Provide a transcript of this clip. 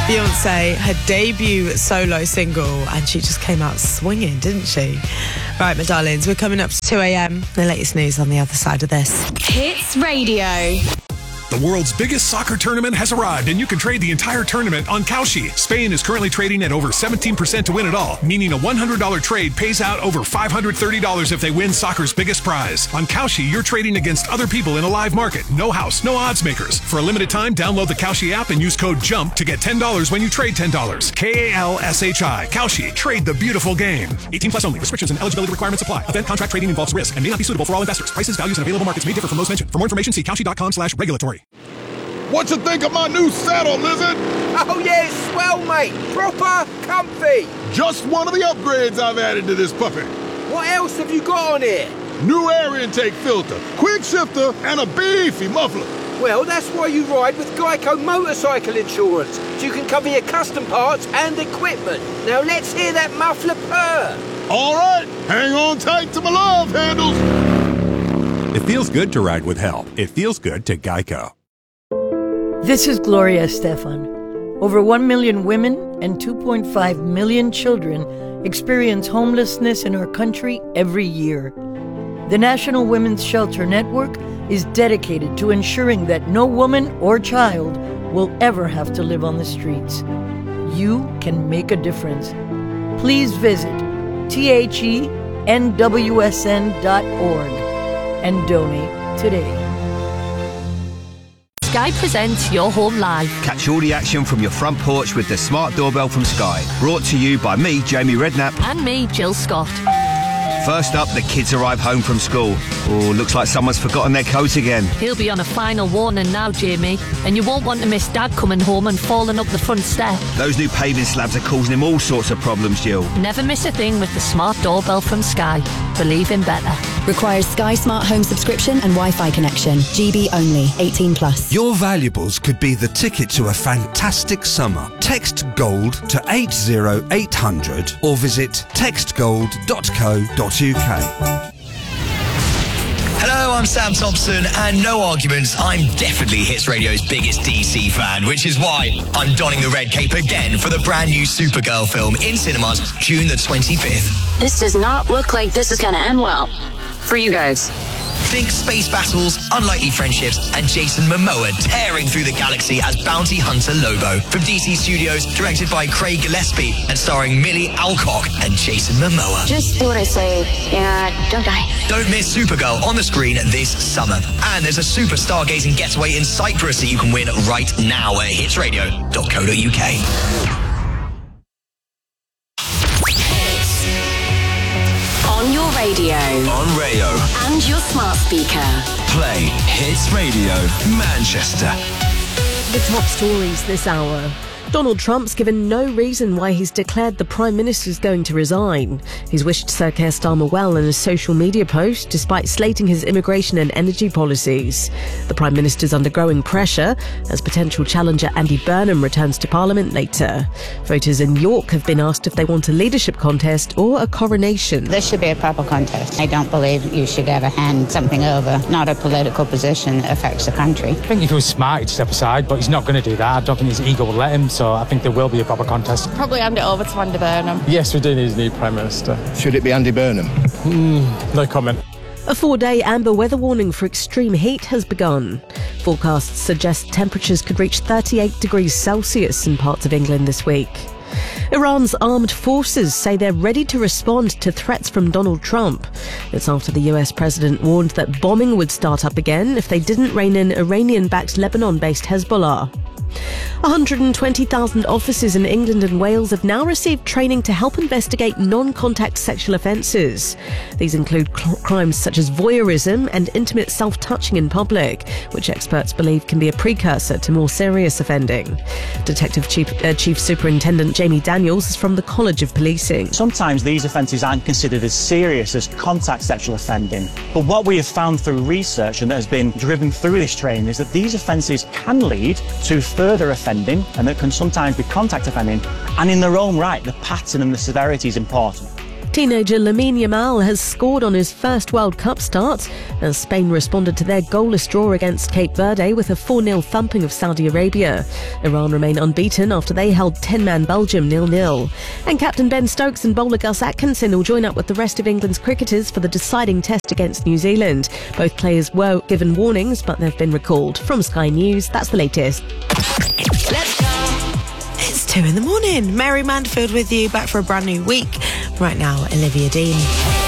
Beyonce, her debut solo single, and she just came out swinging, didn't she? Right, my darlings, we're coming up to 2 a.m. The latest news on the other side of this. Hits Radio. The world's biggest soccer tournament has arrived, and you can trade the entire tournament on Kalshi. Spain is currently trading at over 17% to win it all, meaning a $100 trade pays out over $530 if they win soccer's biggest prize. On Kalshi, you're trading against other people in a live market. No house, no odds makers. For a limited time, download the Kalshi app and use code JUMP to get $10 when you trade $10. Kalshi. Kalshi. Trade the beautiful game. 18 plus only. Restrictions and eligibility requirements apply. Event contract trading involves risk and may not be suitable for all investors. Prices, values, and available markets may differ from those mentioned. For more information, see kalshi.com/regulatory. What you think of my new saddle, Lizard? Oh yeah, it's swell, mate. Proper comfy. Just one of the upgrades I've added to this puppy. What else have you got on here? New air intake filter, quick shifter, and a beefy muffler. Well, that's why you ride with Geico Motorcycle Insurance, so you can cover your custom parts and equipment. Now let's hear that muffler purr. All right, hang on tight to my love handles. It feels good to ride with help. It feels good to Geico. This is Gloria Estefan. Over 1 million women and 2.5 million children experience homelessness in our country every year. The National Women's Shelter Network is dedicated to ensuring that no woman or child will ever have to live on the streets. You can make a difference. Please visit thenwsn.org and donate today. Sky presents Your Home Live. Catch all the action from your front porch with the smart doorbell from Sky. Brought to you by me, Jamie Redknapp. And me, Jill Scott. First up, the kids arrive home from school. Oh, looks like someone's forgotten their coat again. He'll be on a final warning now, Jamie. And you won't want to miss Dad coming home and falling up the front step. Those new paving slabs are causing him all sorts of problems, Jill. Never miss a thing with the smart doorbell from Sky. Believe in better. Requires Sky Smart Home subscription and Wi-Fi connection. GB only. 18 plus. Your valuables could be the ticket to a fantastic summer. Text GOLD to 80800 or visit textgold.co.uk. Hello, I'm Sam Thompson, and no arguments, I'm definitely Hits Radio's biggest DC fan, which is why I'm donning the red cape again for the brand new Supergirl film in cinemas June the 25th. This does not look like this is going to end well for you guys. Think space battles, unlikely friendships, and Jason Momoa tearing through the galaxy as bounty hunter Lobo. From DC Studios, directed by Craig Gillespie, and starring Millie Alcock and Jason Momoa. Just do what I say, and don't die. Don't miss Supergirl on the screen this summer. And there's a super stargazing getaway in Cyprus that you can win right now at hitsradio.co.uk. On your radio. On Rayo. And your smart speaker. Play Hits Radio Manchester. The top stories this hour. Donald Trump's given no reason why he's declared the Prime Minister's going to resign. He's wished Sir Keir Starmer well in a social media post, despite slating his immigration and energy policies. The Prime Minister's under growing pressure as potential challenger Andy Burnham returns to Parliament later. Voters in York have been asked if they want a leadership contest or a coronation. This should be a proper contest. I don't believe you should ever hand something over, not a political position that affects the country. I think if he was smart, he'd step aside, but he's not going to do that. I don't think his ego will let him. So I think there will be a proper contest. Probably hand it over to Andy Burnham. Yes, we do need a new Prime Minister. Should it be Andy Burnham? No comment. A 4-day amber weather warning for extreme heat has begun. Forecasts suggest temperatures could reach 38 degrees Celsius in parts of England this week. Iran's armed forces say they're ready to respond to threats from Donald Trump. It's after the US president warned that bombing would start up again if they didn't rein in Iranian-backed Lebanon-based Hezbollah. 120,000 officers in England and Wales have now received training to help investigate non-contact sexual offences. These include crimes such as voyeurism and intimate self-touching in public, which experts believe can be a precursor to more serious offending. Detective Chief Superintendent Jamie Daniels is from the College of Policing. Sometimes these offences aren't considered as serious as contact sexual offending. But what we have found through research and that has been driven through this training is that these offences can lead to further offending, and that can sometimes be contact offending, and in their own right the pattern and the severity is important. Teenager Lamine Yamal has scored on his first World Cup start as Spain responded to their goalless draw against Cape Verde with a 4-0 thumping of Saudi Arabia. Iran remain unbeaten after they held 10-man Belgium 0-0. And captain Ben Stokes and bowler Gus Atkinson will join up with the rest of England's cricketers for the deciding test against New Zealand. Both players were given warnings, but they've been recalled. From Sky News, that's the latest. It's 2 a.m. Mary Mandfield with you, back for a brand new week. Right now, Olivia Dean.